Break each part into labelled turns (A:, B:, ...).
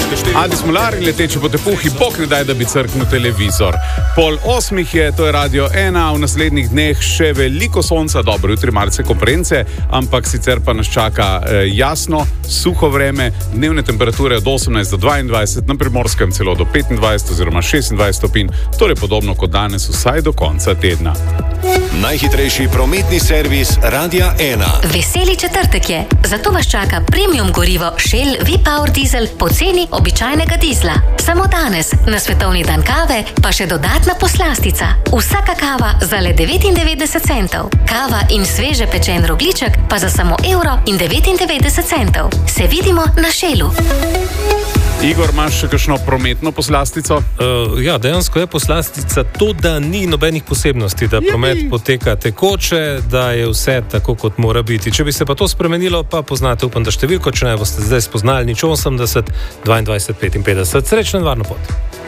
A: Adi Smolar in Leteči po tepuhi, bog ne daj, da bi crknil televizor. 7:30 je, to je Radio 1, v naslednjih dneh še veliko sonca, dobro, jutri malce konference, ampak sicer pa nas čaka jasno, suho vreme, dnevne temperature od 18 do 22, na Primorskem celo do 25 oziroma 26 stopinj, torej podobno kot danes vsaj do konca tedna.
B: Najhitrejši prometni servis Radia 1.
C: Veseli četrtek je, zato vas čaka premium gorivo Shell V-Power Diesel po ceni običajnega dizla. Samo danes, na svetovni dan kave, pa še dodatna poslastica. Vsaka kava za le 99 centov. Kava in sveže pečen rogljiček pa za samo €1,99. Se vidimo na Shellu.
A: Igor, imaš še kakšno prometno poslastico?
D: Ja, dejansko je poslastica to, da ni nobenih posebnosti, da promet poteka tekoče, da je vse tako, kot mora biti. Če bi se pa to spremenilo, pa poznate, upam, da številko, če ne boste zdaj spoznali, nič 80 22 55. Srečno in varno pot.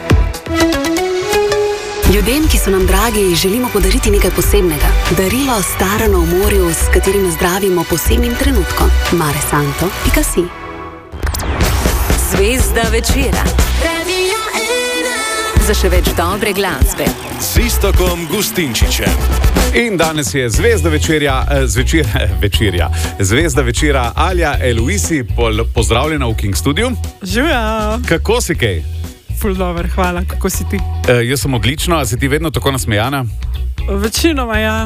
E: Ljudem, ki so nam dragi, želimo podariti nekaj posebnega. Darilo starano v morju, s katerim zdravimo posebnim trenutkom. maresanto.si.
F: Zvezda večera. Za še več dobre glasbe.
B: Z Iztokom Gustinčičem.
A: In danes je zvezda večera Alja Eluisi, pozdravljena v King Studiu.
G: Živja.
A: Kako si kaj?
G: Ful dober, hvala, kako si ti?
A: Jaz sem odlično, a si ti vedno tako nasmejana?
G: Večinoma, ja.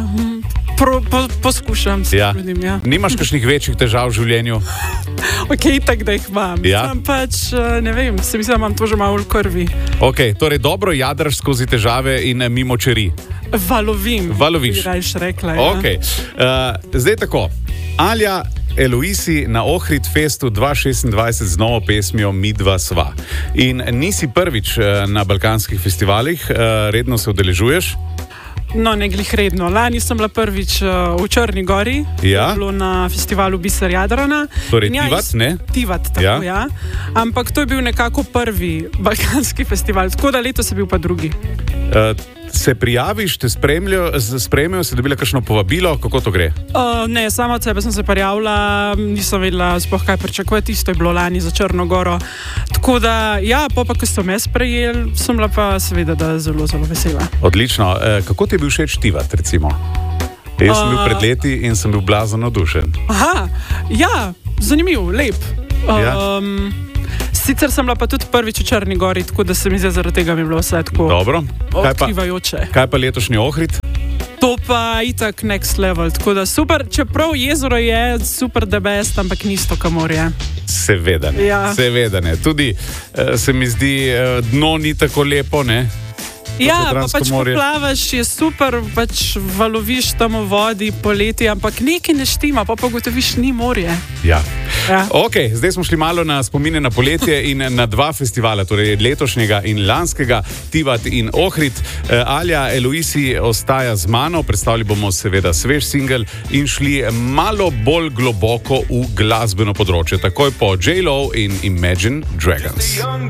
G: Poskušam se trudim, ja.
A: Nimaš kakšnih večjih težav v življenju?
G: Ok, tak da jih imam.
A: Ja.
G: Sam pač, ne vem, se mislim, da imam to že malo v krvi.
A: Ok, torej dobro jadraš skozi težave in mimo čeri. Valoviš.
G: Bi rajš rekla, ja.
A: Ok, zdaj tako. Alja Eluisi na Ohrid Festu 2026 z novo pesmijo Midva sva. In nisi prvič na balkanskih festivalih, redno se udeležuješ?
G: No, ne glih redno. Lani sem bila prvič v Črni gori,
A: Ja.
G: bilo na festivalu Biser Jadrana.
A: Torej
G: In
A: Tivat, ne?
G: Tivat, tako, ja. Ampak to je bil nekako prvi balkanski festival, tako da letos je bil pa drugi.
A: Se prijaviš, te spremljajo, si dobila kakšno povabilo, kako to gre?
G: Ne, sama od sebe sem se prijavila, nisem vedela sploh kaj pričakovati, isto je bilo lani za Črno goro. Tako da, ja, pa ko so me sprejeli, sem bila pa seveda da zelo, zelo vesela.
A: Odlično. Kako ti je bil všeč Tivat, recimo? Jaz sem bil pred leti in sem bil blazno navdušen.
G: Aha, ja, zanimiv, lep.
A: Ja.
G: Sicer sem bila pa tudi prvič v Črni gori, tako da se mi zdi, zaradi tega mi je bilo vse tako
A: Dobro.
G: odkrivajoče.
A: Kaj pa letošnji Ohrid?
G: To pa itak next level, tako da super, čeprav jezero je super the best, ampak ni isto, kamor je.
A: Seveda ne.
G: Ja.
A: Seveda ne. Tudi se mi zdi, dno ni tako lepo, ne?
G: Ja, pa
A: Jadransko
G: pač ko
A: morje.
G: plavaš, je super, pač valoviš tam v vodi poleti, ampak nekaj ne štima, pa ugotoviš, ni morje.
A: Ja.
G: Ja.
A: Ok, zdaj smo šli malo na spomine na poletje in na dva festivala, torej letošnjega in lanskega, Tivat in Ohrid. Alja Eluisi ostaja z mano, predstavili bomo seveda svež singel in šli malo bolj globoko v glasbeno področje, takoj po J-Lo in Imagine Dragons.